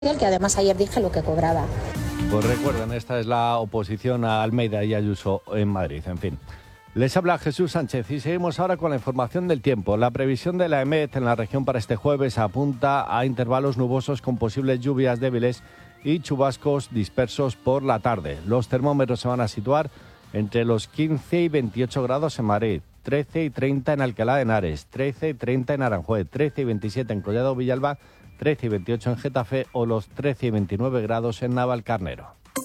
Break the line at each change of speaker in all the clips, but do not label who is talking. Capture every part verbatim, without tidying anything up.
que además ayer dije lo que cobraba.
Pues recuerden, esta es la oposición a Almeida y Ayuso en Madrid, en fin. Les habla Jesús Sánchez y seguimos ahora con la información del tiempo. La previsión de la EMET en la región para este jueves apunta a intervalos nubosos con posibles lluvias débiles y chubascos dispersos por la tarde. Los termómetros se van a situar entre los quince y veintiocho grados en Madrid, trece y treinta en Alcalá de Henares, trece y treinta en Aranjuez, trece y veintisiete en Collado Villalba, trece y veintiocho en Getafe o los trece y veintinueve grados en Navalcarnero.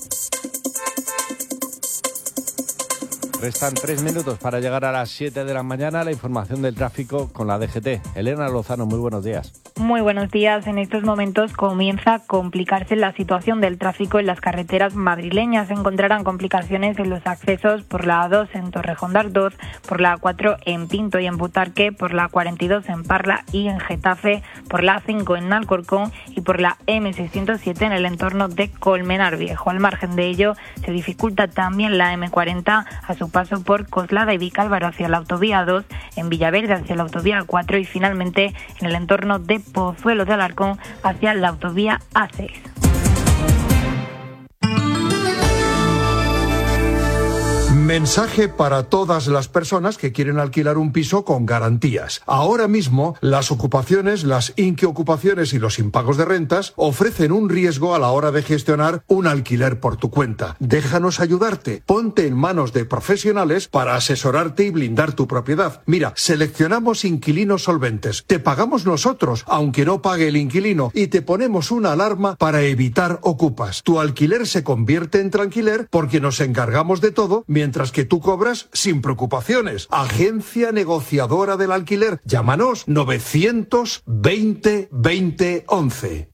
Restan tres minutos para llegar a las siete de la mañana. La información del tráfico con la D G T. Elena Lozano, muy buenos días.
Muy buenos días. En estos momentos comienza a complicarse la situación del tráfico en las carreteras madrileñas. Se encontrarán complicaciones en los accesos por la A dos en Torrejón de Ardoz, por la A cuatro en Pinto y en Butarque, por la A cuarenta y dos en Parla y en Getafe, por la A cinco en Alcorcón y por la eme seiscientos siete en el entorno de Colmenar Viejo. Al margen de ello, se dificulta también la eme cuarenta a su paso por Coslada y Vicálvaro hacia la autovía dos, en Villaverde hacia la autovía cuatro y finalmente en el entorno de Pozuelo de Alarcón hacia la autovía A seis.
Mensaje para todas las personas que quieren alquilar un piso con garantías. Ahora mismo, las ocupaciones, las inquiocupaciones y los impagos de rentas ofrecen un riesgo a la hora de gestionar un alquiler por tu cuenta. Déjanos ayudarte. Ponte en manos de profesionales para asesorarte y blindar tu propiedad. Mira, seleccionamos inquilinos solventes. Te pagamos nosotros, aunque no pague el inquilino, y te ponemos una alarma para evitar ocupas. Tu alquiler se convierte en tranquiler porque nos encargamos de todo mientras Mientras que tú cobras sin preocupaciones. Agencia negociadora del alquiler. Llámanos novecientos veinte veinte once.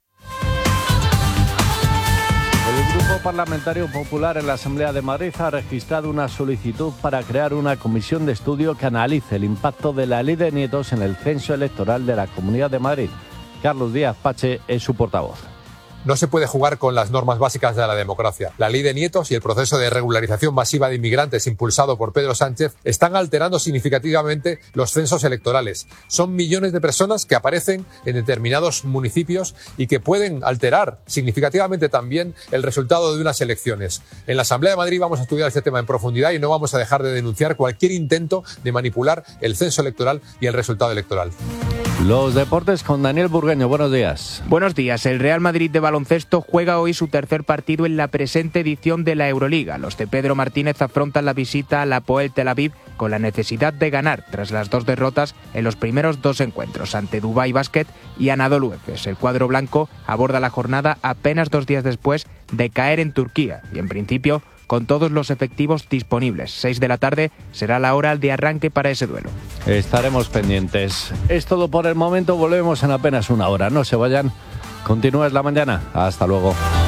El Grupo Parlamentario Popular en la Asamblea de Madrid ha registrado una solicitud para crear una comisión de estudio que analice el impacto de la Ley de Nietos en el censo electoral de la Comunidad de Madrid. Carlos Díaz Pache es su portavoz.
No se puede jugar con las normas básicas de la democracia. La ley de Nietos y el proceso de regularización masiva de inmigrantes impulsado por Pedro Sánchez están alterando significativamente los censos electorales. Son millones de personas que aparecen en determinados municipios y que pueden alterar significativamente también el resultado de unas elecciones. En la Asamblea de Madrid vamos a estudiar este tema en profundidad y no vamos a dejar de denunciar cualquier intento de manipular el censo electoral y el resultado electoral.
Los deportes con Daniel Burgueño. Buenos días.
Buenos días. El Real Madrid de baloncesto juega hoy su tercer partido en la presente edición de la Euroliga. Los de Pedro Martínez afrontan la visita a la Hapoel Tel Aviv con la necesidad de ganar tras las dos derrotas en los primeros dos encuentros ante Dubái Basket y Anadolu Efes. El cuadro blanco aborda la jornada apenas dos días después de caer en Turquía y en principio con todos los efectivos disponibles. Seis de la tarde será la hora de arranque para ese duelo.
Estaremos pendientes. Es todo por el momento, volvemos en apenas una hora. No se vayan. Continúa la mañana. Hasta luego.